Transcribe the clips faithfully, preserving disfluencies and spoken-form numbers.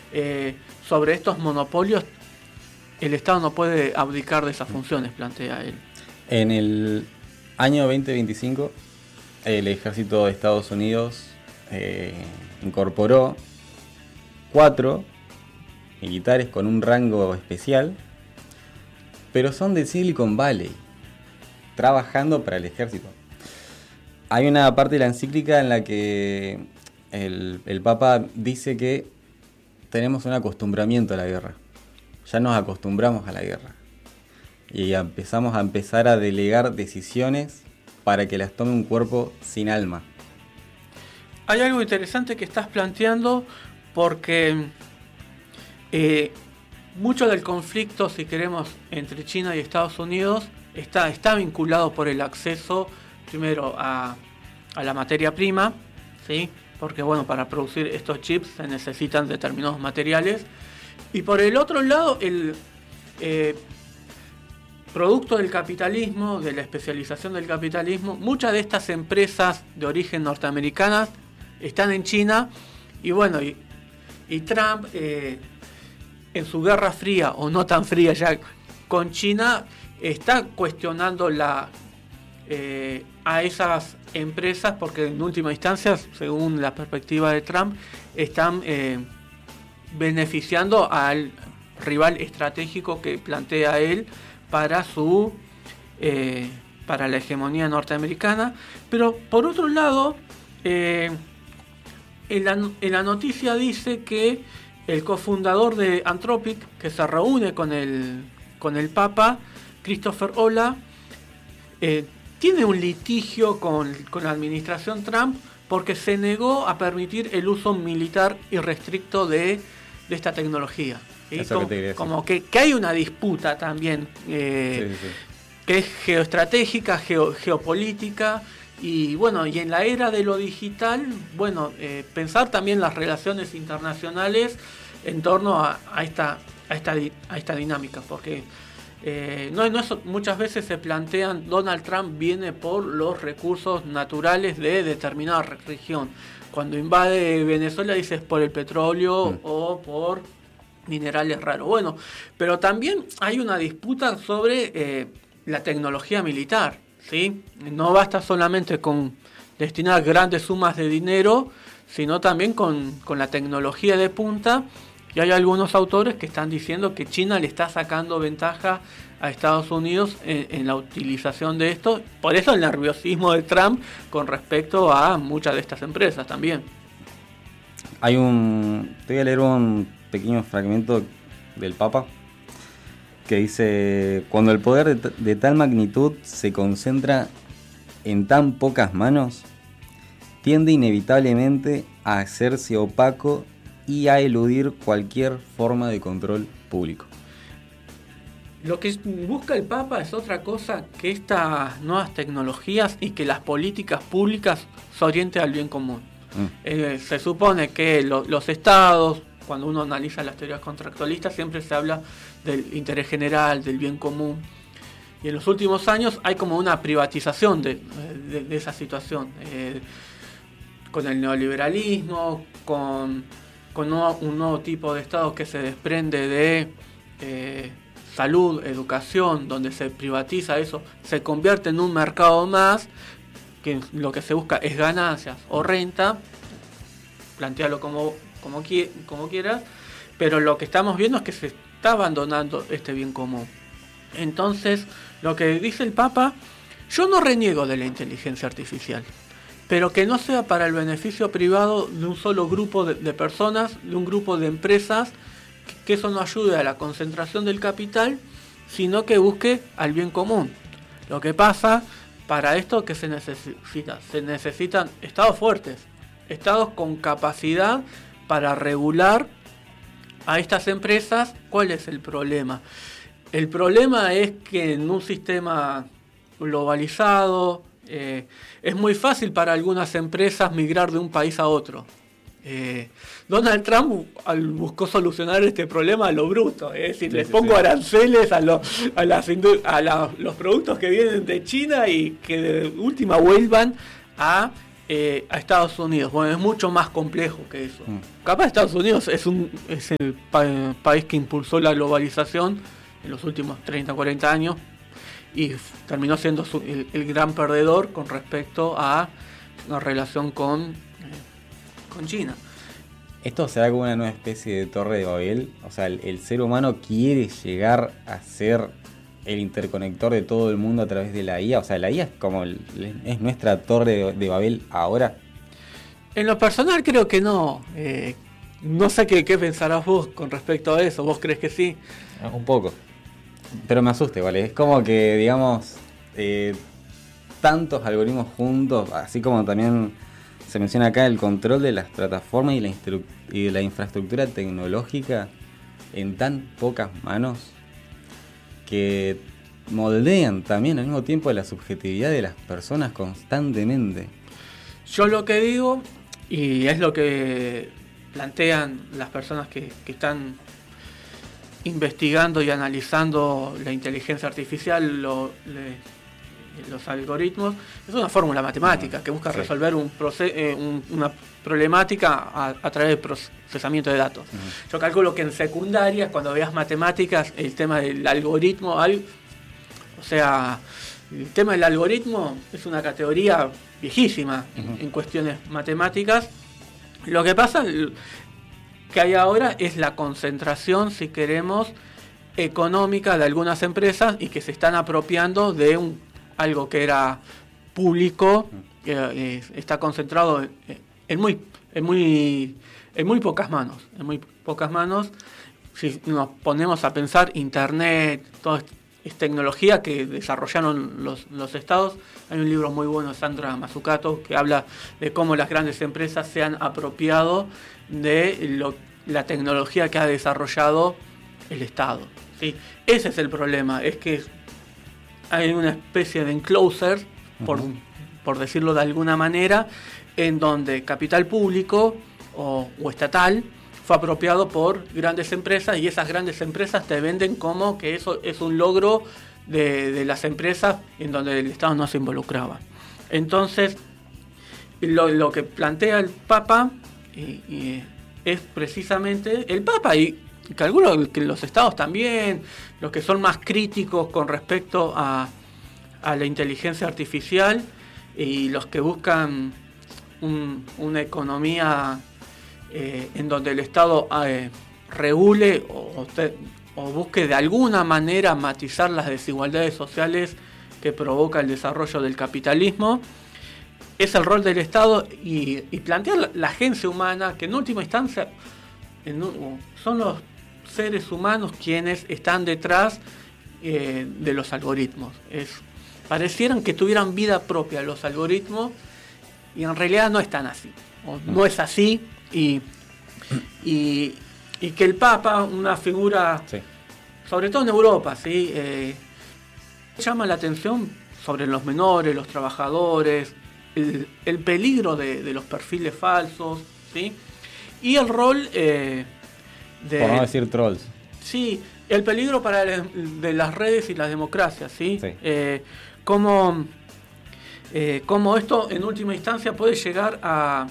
eh, sobre estos monopolios el Estado no puede abdicar de esas funciones, plantea él. En el año veinte veinticinco, el ejército de Estados Unidos eh, incorporó cuatro militares con un rango especial, pero son de Silicon Valley, trabajando para el ejército. Hay una parte de la encíclica en la que el, el Papa dice que tenemos un acostumbramiento a la guerra. Ya nos acostumbramos a la guerra. Y empezamos a empezar a delegar decisiones para que las tome un cuerpo sin alma. Hay algo interesante que estás planteando porque eh, mucho del conflicto, si queremos, entre China y Estados Unidos está, está vinculado por el acceso, primero, a, a la materia prima, ¿sí? Porque bueno, para producir estos chips se necesitan determinados materiales. Y por el otro lado, el eh, producto del capitalismo, de la especialización del capitalismo, muchas de estas empresas de origen norteamericanas están en China. Y bueno, y, y Trump, eh, en su guerra fría, o no tan fría ya, con China, está cuestionando la eh, a esas empresas, porque en última instancia, según la perspectiva de Trump, están eh, beneficiando al rival estratégico que plantea él para su eh, para la hegemonía norteamericana. Pero por otro lado, eh, en, la, en la noticia dice que el cofundador de Anthropic, que se reúne con el con el Papa, Christopher Olah, eh, tiene un litigio con, con la administración Trump porque se negó a permitir el uso militar irrestricto de, de esta tecnología. ¿Sí? Como, que, como que, que hay una disputa también eh, sí, sí. que es geoestratégica, geo, geopolítica, y bueno, y en la era de lo digital, bueno, eh, pensar también las relaciones internacionales en torno a, a esta a esta a esta dinámica, porque eh, no, no es, muchas veces se plantean Donald Trump viene por los recursos naturales de determinada región. Cuando invade Venezuela dices por el petróleo mm. o por minerales raros. Bueno, pero también hay una disputa sobre eh, la tecnología militar, ¿sí? No basta solamente con destinar grandes sumas de dinero, sino también con, con la tecnología de punta. Y hay algunos autores que están diciendo que China le está sacando ventaja a Estados Unidos en, en la utilización de esto. Por eso el nerviosismo de Trump con respecto a muchas de estas empresas también. Hay un... Te voy a leer un pequeño fragmento del Papa que dice: cuando el poder de, de tal magnitud se concentra en tan pocas manos, tiende inevitablemente a hacerse opaco y a eludir cualquier forma de control público. Lo que busca el Papa es otra cosa que estas nuevas tecnologías y que las políticas públicas se orienten al bien común. Mm. Eh, se supone que lo, los estados, cuando uno analiza las teorías contractualistas, siempre se habla del interés general, del bien común. Y en los últimos años hay como una privatización de, de, de esa situación. Eh, con el neoliberalismo, con... con un nuevo tipo de Estado que se desprende de eh, salud, educación, donde se privatiza eso, se convierte en un mercado más, que lo que se busca es ganancias o renta, plantéalo como, como, como quieras, pero lo que estamos viendo es que se está abandonando este bien común. Entonces, lo que dice el Papa, yo no reniego de la inteligencia artificial, pero que no sea para el beneficio privado de un solo grupo de, de personas, de un grupo de empresas, que, que eso no ayude a la concentración del capital, sino que busque al bien común. Lo que pasa, para esto, ¿qué se necesita? Se necesitan estados fuertes, estados con capacidad para regular a estas empresas. ¿Cuál es el problema? El problema es que en un sistema globalizado, Eh, es muy fácil para algunas empresas migrar de un país a otro. Eh, Donald Trump al, buscó solucionar este problema a lo bruto, es decir, sí, les sí, pongo sí. aranceles a, lo, a, las, a la, los productos que vienen de China y que de última vuelvan a eh, a Estados Unidos. Bueno, es mucho más complejo que eso. Mm. Capaz Estados Unidos es, un, es el pa- país que impulsó la globalización en los últimos treinta, cuarenta años y f- terminó siendo su, el, el gran perdedor con respecto a una relación con, eh, con China. ¿Esto será como una nueva especie de torre de Babel? O sea, el, el ser humano quiere llegar a ser el interconector de todo el mundo a través de la I A. O sea, la I A es como el, es nuestra torre de, de Babel ahora. En lo personal creo que no. Eh, no sé qué, qué pensarás vos con respecto a eso. ¿Vos crees que sí? Un poco. Pero me asusta, ¿vale? Es como que, digamos, eh, tantos algoritmos juntos, así como también se menciona acá el control de las plataformas y la, instru- y de la infraestructura tecnológica en tan pocas manos que moldean también al mismo tiempo la subjetividad de las personas constantemente. Yo lo que digo, y es lo que plantean las personas que, que están investigando y analizando la inteligencia artificial, lo, le, los algoritmos, es una fórmula matemática que busca sí. resolver un proce- eh, un, una problemática a, a través del procesamiento de datos. Uh-huh. Yo calculo que en secundaria, cuando veas matemáticas, el tema del algoritmo, al, o sea, el tema del algoritmo es una categoría viejísima uh-huh. en, en cuestiones matemáticas. Lo que pasa que hay ahora es la concentración, si queremos, económica de algunas empresas y que se están apropiando de un algo que era público, que eh, está concentrado en, en muy en muy en muy pocas manos, en muy pocas manos. Si nos ponemos a pensar, internet, toda es tecnología que desarrollaron los, los estados. Hay un libro muy bueno de Sandra Mazzucato que habla de cómo las grandes empresas se han apropiado de lo, la tecnología que ha desarrollado el Estado, ¿sí? Ese es el problema, es que hay una especie de enclosure, por, uh-huh. por decirlo de alguna manera, en donde capital público o, o estatal fue apropiado por grandes empresas y esas grandes empresas te venden como que eso es un logro de, de las empresas en donde el Estado no se involucraba. Entonces, lo, lo que plantea el Papa y, y es precisamente el Papa y calculo que los estados también, los que son más críticos con respecto a, a la inteligencia artificial y los que buscan un, una economía eh, en donde el Estado eh, regule o, te, o busque de alguna manera matizar las desigualdades sociales que provoca el desarrollo del capitalismo, es el rol del Estado y, y plantear la, la agencia humana, que en última instancia en, son los seres humanos quienes están detrás eh, de los algoritmos. Es, parecieran que tuvieran vida propia los algoritmos y en realidad no están así, o no es así, y, y, y que el Papa, una figura, sí. sobre todo en Europa, ¿sí? eh, llama la atención sobre los menores, los trabajadores, el, el peligro de, de los perfiles falsos, ¿sí? Y el rol eh, de, por no decir trolls. Sí, el peligro para el, de las redes y las democracias, ¿sí? sí. Eh, cómo, eh, cómo esto en última instancia puede llegar a,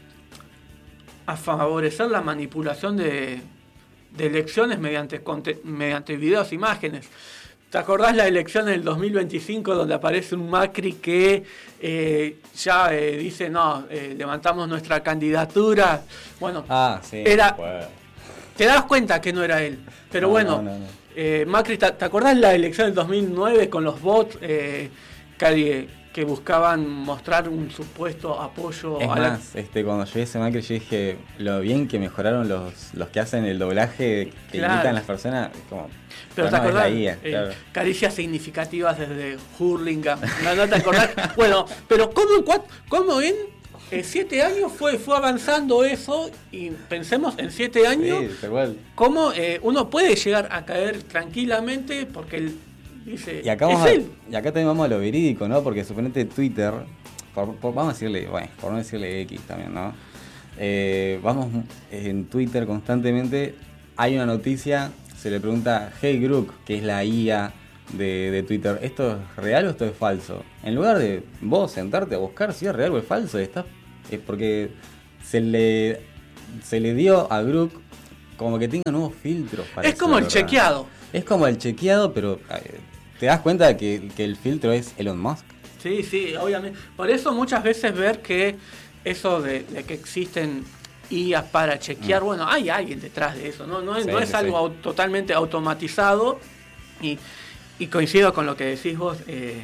a favorecer la manipulación de, de elecciones mediante, mediante videos e imágenes. ¿Te acordás la elección del dos mil veinticinco donde aparece un Macri que eh, ya eh, dice, no, eh, levantamos nuestra candidatura? Bueno, ah, sí, era, bueno. te das cuenta que no era él. Pero no, bueno, no, no, no. Eh, Macri, ¿te, ¿te acordás la elección del dos mil nueve con los bots eh, que, que buscaban mostrar un supuesto apoyo? Es a más, la... este, cuando llegué a ese Macri yo dije lo bien que mejoraron los, los que hacen el doblaje, que claro. imitan las personas, como... Pero te acordás, I A, eh, claro. caricias significativas desde Hurlingham, no, no te acordás. Bueno, pero ¿cómo en, cuatro, cómo en eh, siete años fue, fue avanzando eso? Y pensemos en siete años, sí, igual. cómo eh, uno puede llegar a caer tranquilamente porque él dice, y acá, es vamos él. A, y acá también vamos a lo verídico, ¿no? Porque suponete Twitter, por, por, vamos a decirle, bueno, por no decirle X también, ¿no? Eh, vamos en Twitter constantemente, hay una noticia, se le pregunta, hey Grok, que es la I A de, de Twitter, ¿esto es real o esto es falso? En lugar de vos sentarte a buscar si es real o es falso, está, es porque se le, se le dio a Grok como que tenga nuevos filtros. Para es como el verdad. chequeado. Es como el chequeado, pero eh, te das cuenta de que, que el filtro es Elon Musk. Sí, sí, obviamente. Por eso muchas veces ver que eso de, de que existen I As para chequear, mm. bueno, hay alguien detrás de eso, no, no es, sí, no es algo sí. au- totalmente automatizado y, y coincido con lo que decís vos, eh,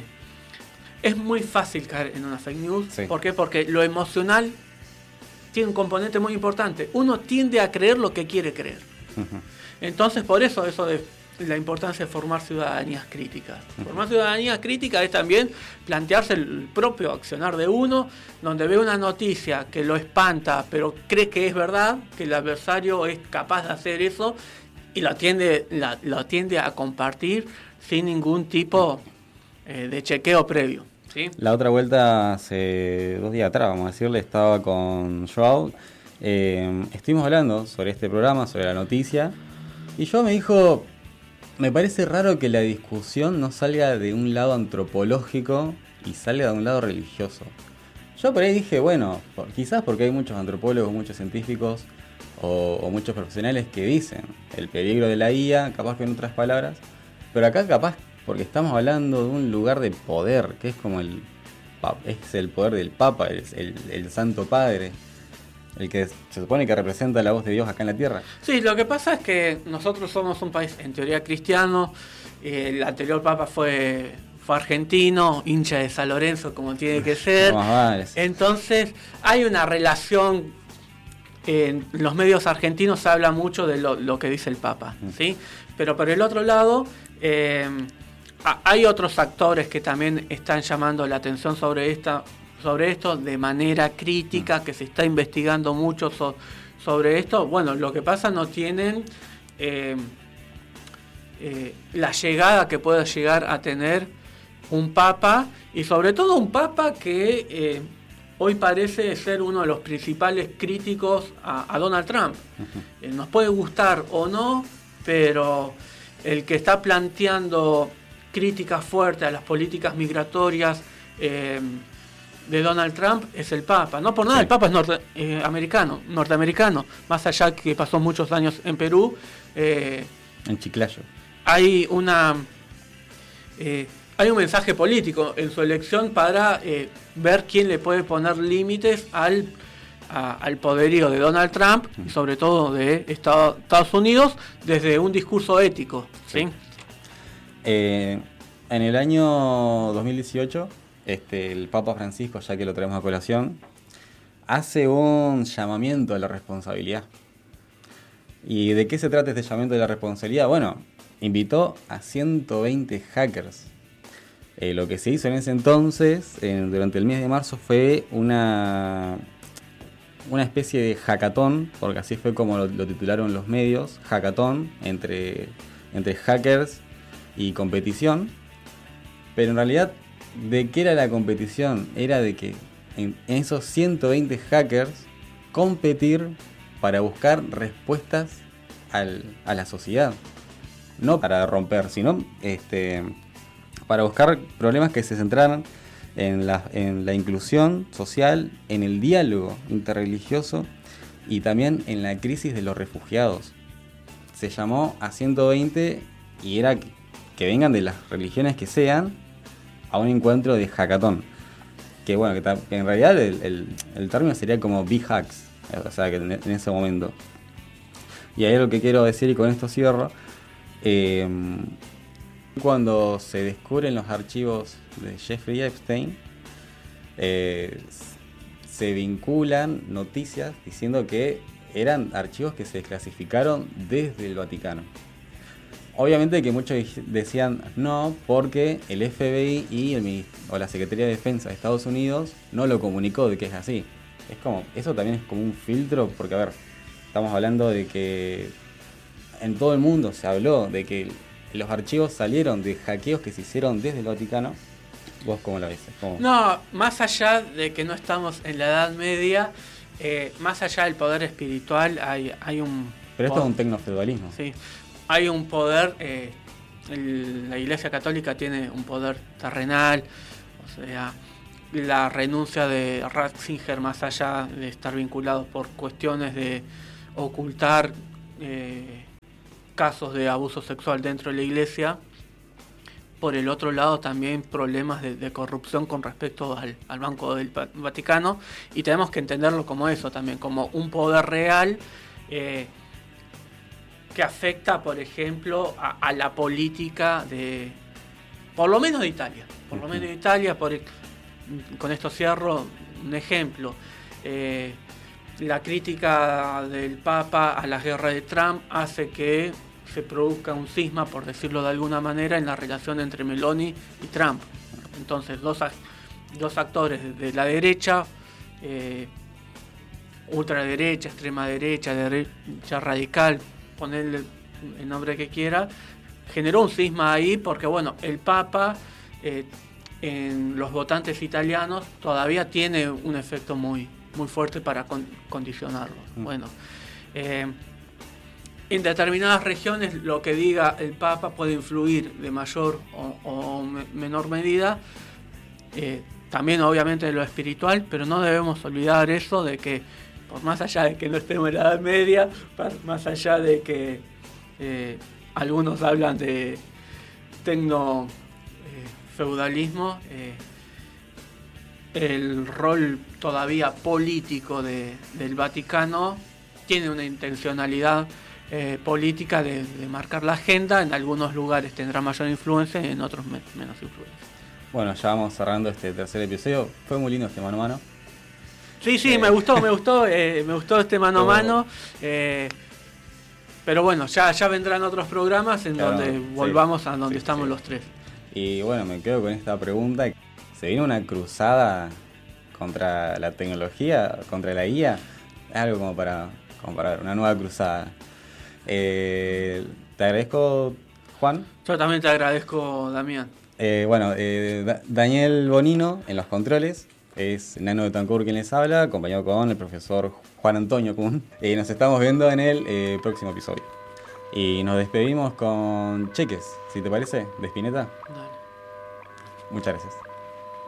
es muy fácil caer en una fake news. Sí. ¿Por qué? Porque lo emocional tiene un componente muy importante. Uno tiende a creer lo que quiere creer. Uh-huh. Entonces, por eso eso de la importancia de formar ciudadanías críticas. Uh-huh. Formar ciudadanías críticas es también plantearse el propio accionar de uno, donde ve una noticia que lo espanta, pero cree que es verdad, que el adversario es capaz de hacer eso, y lo tiende, la, lo tiende a compartir sin ningún tipo eh, de chequeo previo. ¿Sí? La otra vuelta, hace dos días atrás, vamos a decirle, estaba con Joao. Eh, estuvimos hablando sobre este programa, sobre la noticia, y Joao me dijo, me parece raro que la discusión no salga de un lado antropológico y salga de un lado religioso. Yo por ahí dije, bueno, por, quizás porque hay muchos antropólogos, muchos científicos o, o muchos profesionales que dicen el peligro de la I A, capaz que en otras palabras, pero acá capaz porque estamos hablando de un lugar de poder, que es como el es el poder del Papa, el, el, el Santo Padre, el que se supone que representa la voz de Dios acá en la tierra. Sí, lo que pasa es que nosotros somos un país en teoría cristiano, el anterior Papa fue, fue argentino, hincha de San Lorenzo como tiene que ser, vale. Entonces hay una relación, en los medios argentinos se habla mucho de lo, lo que dice el Papa, ¿sí? Pero por el otro lado, eh, hay otros actores que también están llamando la atención sobre esta sobre esto de manera crítica, que se está investigando mucho so, sobre esto. Bueno, lo que pasa no tienen eh, eh, la llegada que pueda llegar a tener un papa, y sobre todo un papa que eh, hoy parece ser uno de los principales críticos a, a Donald Trump. Uh-huh. Eh, nos puede gustar o no, pero el que está planteando críticas fuertes a las políticas migratorias eh, de Donald Trump es el Papa. No por nada, sí. El Papa es norte, eh, americano, norteamericano, más allá que pasó muchos años en Perú. Eh, en Chiclayo. Hay una eh, hay un mensaje político en su elección para eh, ver quién le puede poner límites al, a, al poderío de Donald Trump, mm. y sobre todo de Estados, Estados Unidos, desde un discurso ético. ¿Sí? ¿Sí? Eh, en el año dos mil dieciocho, Este, el Papa Francisco, ya que lo traemos a colación, hace un llamamiento a la responsabilidad. ¿Y de qué se trata este llamamiento de la responsabilidad? Bueno, invitó a ciento veinte hackers. Eh, lo que se hizo en ese entonces, eh, durante el mes de marzo, fue una, una especie de hackathon, porque así fue como lo, lo titularon los medios, hackathon, entre, entre hackers y competición. Pero en realidad, ¿de qué era la competición? Era de que en esos ciento veinte hackers competir para buscar respuestas al, a la sociedad. No para romper, sino este, para buscar problemas que se centraran en la, en la inclusión social, en el diálogo interreligioso y también en la crisis de los refugiados. Se llamó a ciento veinte y era que, que vengan de las religiones que sean a un encuentro de hackathon. Que bueno, que, ta, que en realidad el, el, el término sería como B-Hacks, o sea, que en, en ese momento. Y ahí es lo que quiero decir, y con esto cierro. Eh, cuando se descubren los archivos de Jeffrey Epstein, eh, se vinculan noticias diciendo que eran archivos que se desclasificaron desde el Vaticano. Obviamente que muchos decían no, porque el F B I y el, o la Secretaría de Defensa de Estados Unidos no lo comunicó de que es así. Es como, eso también es como un filtro, porque a ver, estamos hablando de que en todo el mundo se habló de que los archivos salieron de hackeos que se hicieron desde el Vaticano. ¿Vos cómo lo ves? ¿Cómo? No, más allá de que no estamos en la Edad Media, eh, más allá del poder espiritual hay, hay un... Pero esto poder, es un tecnofeudalismo. Sí. Hay un poder eh, el, la Iglesia Católica tiene un poder terrenal, o sea, la renuncia de Ratzinger, más allá de estar vinculado por cuestiones de ocultar eh, casos de abuso sexual dentro de la Iglesia, por el otro lado también problemas de, de corrupción con respecto al, al Banco del Vaticano, y tenemos que entenderlo como eso también, como un poder real eh, que afecta, por ejemplo, a, a la política de, por lo menos de Italia, por lo menos de Italia, por el, con esto cierro un ejemplo, eh, la crítica del Papa a la guerra de Trump hace que se produzca un cisma, por decirlo de alguna manera, en la relación entre Meloni y Trump. Entonces, dos, dos actores de la derecha, eh, ultraderecha, extrema derecha, derecha radical, ponerle el nombre que quiera, generó un cisma ahí porque, bueno, el Papa eh, en los votantes italianos todavía tiene un efecto muy, muy fuerte para con, condicionarlos. Mm. Bueno, eh, en determinadas regiones lo que diga el Papa puede influir de mayor o, o menor medida, eh, también obviamente de lo espiritual, pero no debemos olvidar eso de que, por más allá de que no estemos en la Edad Media, más allá de que eh, algunos hablan de tecno eh, feudalismo, eh, el rol todavía político de, del Vaticano tiene una intencionalidad Eh, política de, de marcar la agenda. En algunos lugares tendrá mayor influencia y en otros me, menos influencia. Bueno, ya vamos cerrando este tercer episodio. Fue muy lindo este mano a mano. Sí, sí, eh. me gustó, me gustó, eh, me gustó este mano a mano. Eh, pero bueno, ya, ya vendrán otros programas en claro, donde sí, volvamos a donde sí, estamos sí. los tres. Y bueno, me quedo con esta pregunta. ¿Se viene una cruzada contra la tecnología, contra la I A? Es algo como para comparar, una nueva cruzada. Eh, te agradezco, Juan. Yo también te agradezco, Damián. Eh, bueno, eh, da- Daniel Bonino en los controles. Es Nano de Tancur quien les habla, acompañado con el profesor Juan Antonio Kuhn. Y nos estamos viendo en el eh, próximo episodio. Y nos despedimos con Cheques, si te parece, de Spinetta. Dale. Muchas gracias.